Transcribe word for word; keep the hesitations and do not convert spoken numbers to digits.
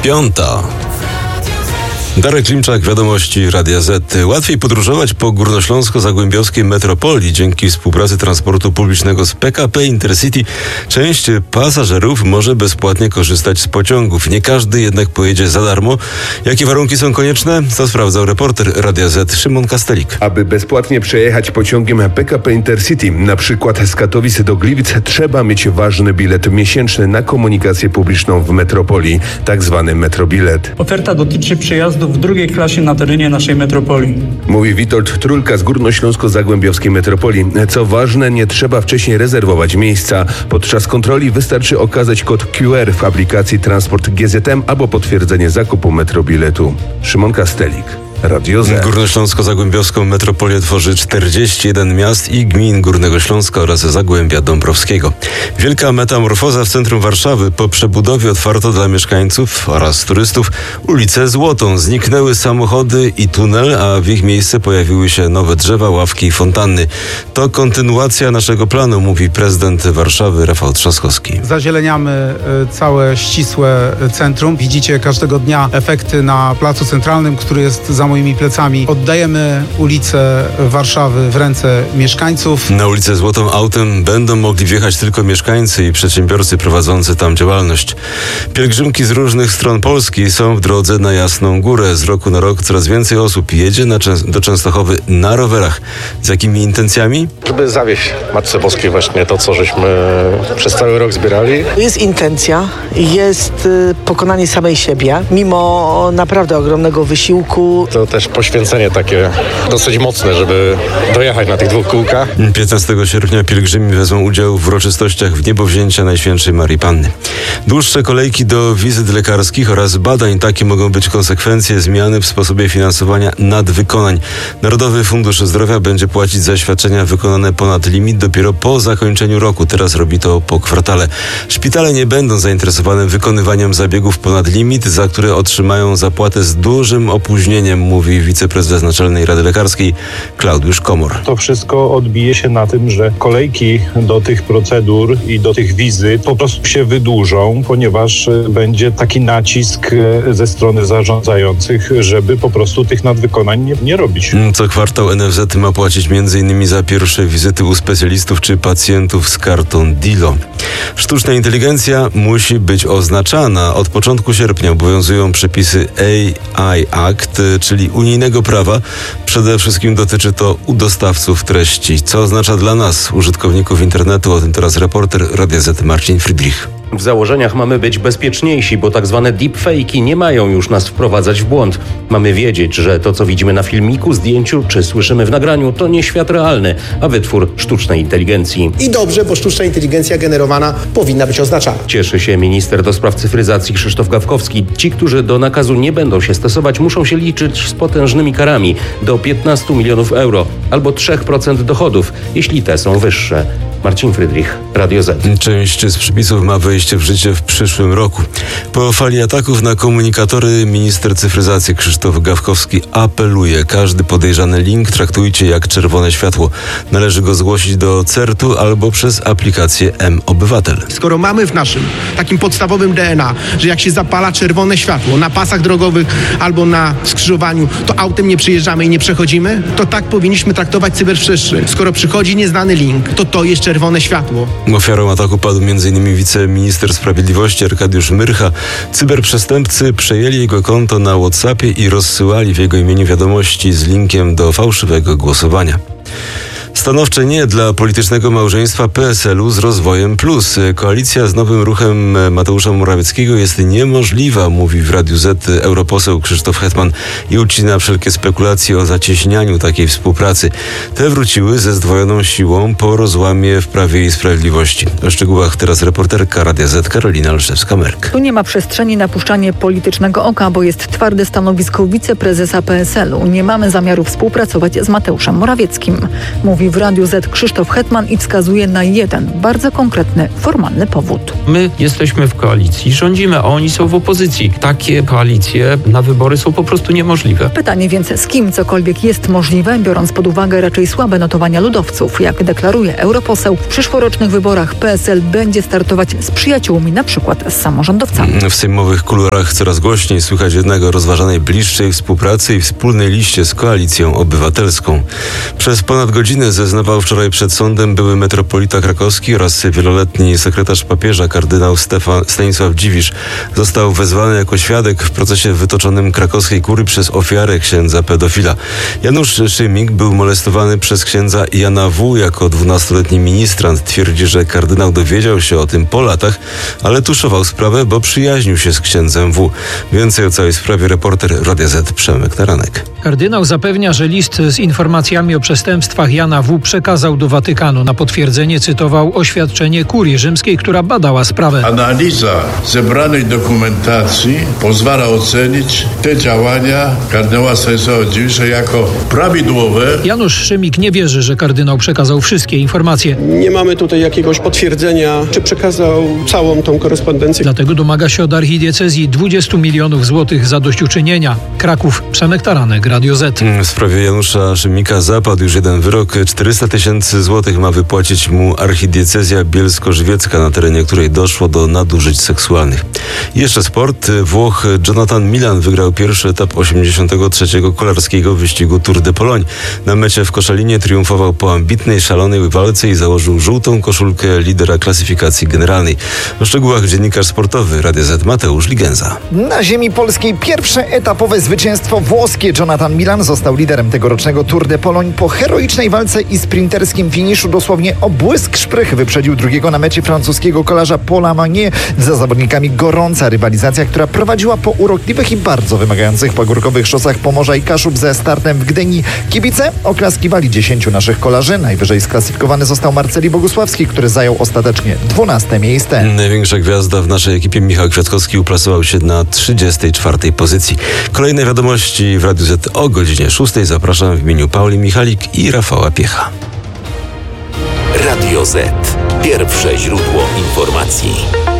Piąta. Darek Klimczak, Wiadomości Radia Z. Łatwiej podróżować po górnośląsko-zagłębiowskiej metropolii dzięki współpracy transportu publicznego z P K P Intercity. Część pasażerów może bezpłatnie korzystać z pociągów. Nie każdy jednak pojedzie za darmo. Jakie warunki są konieczne? To sprawdzał reporter Radia Z Szymon Kastelik. Aby bezpłatnie przejechać pociągiem P K P Intercity, na przykład z Katowic do Gliwic, trzeba mieć ważny bilet miesięczny na komunikację publiczną w metropolii, tak zwany metrobilet. Oferta dotyczy przejazdu w drugiej klasie na terenie naszej metropolii. Mówi Witold Trulka z górnośląsko-zagłębiowskiej metropolii. Co ważne, nie trzeba wcześniej rezerwować miejsca. Podczas kontroli wystarczy okazać kod Q R w aplikacji Transport G Z M albo potwierdzenie zakupu metrobiletu. Szymon Kastelik. Radio Z. Górnośląsko-Zagłębiowską metropolię tworzy czterdzieści jeden miast i gmin Górnego Śląska oraz Zagłębia Dąbrowskiego. Wielka metamorfoza w centrum Warszawy. Po przebudowie otwarto dla mieszkańców oraz turystów ulicę Złotą. Zniknęły samochody i tunel, a w ich miejsce pojawiły się nowe drzewa, ławki i fontanny. To kontynuacja naszego planu, mówi prezydent Warszawy Rafał Trzaskowski. Zazieleniamy całe ścisłe centrum. Widzicie każdego dnia efekty na Placu Centralnym, który jest za moimi plecami. Oddajemy ulicę Warszawy w ręce mieszkańców. Na ulicę Złotą autem będą mogli wjechać tylko mieszkańcy i przedsiębiorcy prowadzący tam działalność. Pielgrzymki z różnych stron Polski są w drodze na Jasną Górę. Z roku na rok coraz więcej osób jedzie na, do Częstochowy na rowerach. Z jakimi intencjami? Żeby zawieźć Matce Boskiej właśnie to, co żeśmy przez cały rok zbierali. Jest intencja, jest pokonanie samej siebie, mimo naprawdę ogromnego wysiłku. To też poświęcenie takie dosyć mocne, żeby dojechać na tych dwóch kółkach. piętnastego sierpnia pielgrzymi wezmą udział w uroczystościach wniebowzięcia Najświętszej Marii Panny. Dłuższe kolejki do wizyt lekarskich oraz badań. Takie mogą być konsekwencje zmiany w sposobie finansowania nadwykonań. Narodowy Fundusz Zdrowia będzie płacić za świadczenia wykonane ponad limit dopiero po zakończeniu roku. Teraz robi to po kwartale. Szpitale nie będą zainteresowane wykonywaniem zabiegów ponad limit, za które otrzymają zapłatę z dużym opóźnieniem, mówi wiceprezes Naczelnej Rady Lekarskiej Klaudiusz Komor. To wszystko odbije się na tym, że kolejki do tych procedur i do tych wizyt po prostu się wydłużą, ponieważ będzie taki nacisk ze strony zarządzających, żeby po prostu tych nadwykonań nie, nie robić. Co kwartał N F Z ma płacić między innymi za pierwsze wizyty u specjalistów czy pacjentów z kartą D I L O. Sztuczna inteligencja musi być oznaczana. Od początku sierpnia obowiązują przepisy A I Act, czyli unijnego prawa. Przede wszystkim dotyczy to u dostawców treści. Co oznacza dla nas, użytkowników internetu? O tym teraz reporter Radia Z Marcin Friedrich. W założeniach mamy być bezpieczniejsi, bo tak zwane deepfake'i nie mają już nas wprowadzać w błąd. Mamy wiedzieć, że to, co widzimy na filmiku, zdjęciu czy słyszymy w nagraniu, to nie świat realny, a wytwór sztucznej inteligencji. I dobrze, bo sztuczna inteligencja generowana powinna być oznaczana. Cieszy się minister do spraw cyfryzacji Krzysztof Gawkowski. Ci, którzy do nakazu nie będą się stosować, muszą się liczyć z potężnymi karami do piętnastu milionów euro albo trzy procent dochodów, jeśli te są wyższe. Marcin Friedrich, Radio Z. Część z przepisów ma wejść w życie w przyszłym roku. Po fali ataków na komunikatory minister cyfryzacji Krzysztof Gawkowski apeluje. Każdy podejrzany link traktujcie jak czerwone światło. Należy go zgłosić do certu albo przez aplikację M-Obywatel. Skoro mamy w naszym takim podstawowym D N A, że jak się zapala czerwone światło na pasach drogowych albo na skrzyżowaniu, to autem nie przyjeżdżamy i nie przechodzimy, to tak powinniśmy traktować cyberprzestrzeń. Skoro przychodzi nieznany link, to to jest czerwone światło. Ofiarą ataku padł między innymi wiceminister sprawiedliwości Arkadiusz Myrcha. Cyberprzestępcy przejęli jego konto na WhatsAppie i rozsyłali w jego imieniu wiadomości z linkiem do fałszywego głosowania. Stanowcze nie dla politycznego małżeństwa P S L u z Rozwojem Plus. Koalicja z nowym ruchem Mateusza Morawieckiego jest niemożliwa, mówi w Radiu Z europoseł Krzysztof Hetman i ucina wszelkie spekulacje o zacieśnianiu takiej współpracy. Te wróciły ze zdwojoną siłą po rozłamie w Prawie i Sprawiedliwości. O szczegółach teraz reporterka Radia Z Karolina Olszewska-Merk. Tu nie ma przestrzeni na puszczanie politycznego oka, bo jest twarde stanowisko wiceprezesa P S L u. Nie mamy zamiaru współpracować z Mateuszem Morawieckim, mówi mówi w Radiu Z Krzysztof Hetman i wskazuje na jeden bardzo konkretny, formalny powód. My jesteśmy w koalicji, rządzimy, a oni są w opozycji. Takie koalicje na wybory są po prostu niemożliwe. Pytanie więc, z kim cokolwiek jest możliwe, biorąc pod uwagę raczej słabe notowania ludowców. Jak deklaruje europoseł, w przyszłorocznych wyborach P S L będzie startować z przyjaciółmi, na przykład z samorządowcami. W sejmowych kuluarach coraz głośniej słychać jednak o rozważanej bliższej współpracy i wspólnej liście z Koalicją Obywatelską. Przez ponad godzinę zeznawał wczoraj przed sądem były metropolita krakowski oraz wieloletni sekretarz papieża kardynał Stefan, Stanisław Dziwisz. Został wezwany jako świadek w procesie wytoczonym krakowskiej kurii przez ofiarę księdza pedofila. Janusz Szymik był molestowany przez księdza Jana W. jako dwunastoletni ministrant. Twierdzi, że kardynał dowiedział się o tym po latach, ale tuszował sprawę, bo przyjaźnił się z księdzem W. Więcej o całej sprawie reporter Radia Z Przemek Taranek. Kardynał zapewnia, że list z informacjami o przestępstwach Jana W. przekazał do Watykanu. Na potwierdzenie cytował oświadczenie kurii rzymskiej, która badała sprawę. Analiza zebranej dokumentacji pozwala ocenić te działania kardynała Stanisława Dziwisza jako prawidłowe. Janusz Szymik nie wierzy, że kardynał przekazał wszystkie informacje. Nie mamy tutaj jakiegoś potwierdzenia, czy przekazał całą tą korespondencję. Dlatego domaga się od archidiecezji dwudziestu milionów złotych zadośćuczynienia. Kraków, Przemek Taranek, Radio Z. W sprawie Janusza Szymika zapadł już jeden wyrok. czterysta tysięcy złotych ma wypłacić mu archidiecezja bielsko-żywiecka, na terenie której doszło do nadużyć seksualnych. I jeszcze sport. Włoch Jonathan Milan wygrał pierwszy etap osiemdziesiątego trzeciego kolarskiego wyścigu Tour de Pologne. Na mecie w Koszalinie triumfował po ambitnej, szalonej walce i założył żółtą koszulkę lidera klasyfikacji generalnej. O szczegółach dziennikarz sportowy Radia Z Mateusz Ligenza. Na ziemi polskiej pierwsze etapowe zwycięstwo włoskie. Jonathan Milan został liderem tegorocznego Tour de Pologne. Po heroicznej walce i sprinterskim finiszu dosłownie o błysk szprych wyprzedził drugiego na mecie francuskiego kolarza Paula Magnier. Za zawodnikami gorąca rywalizacja, która prowadziła po urokliwych i bardzo wymagających pagórkowych szosach Pomorza i Kaszub ze startem w Gdyni. Kibice oklaskiwali dziesięciu naszych kolarzy. Najwyżej sklasyfikowany został Marceli Bogusławski, który zajął ostatecznie dwunaste miejsce. Największa gwiazda w naszej ekipie, Michał Kwiatkowski, uplasował się na trzydziestej czwartej pozycji. Kolejne wiadomości w Radiu Z o godzinie szóstej. Zapraszam w imieniu Pauli Michalik i Rafała Piecha. Radio Z. Pierwsze źródło informacji.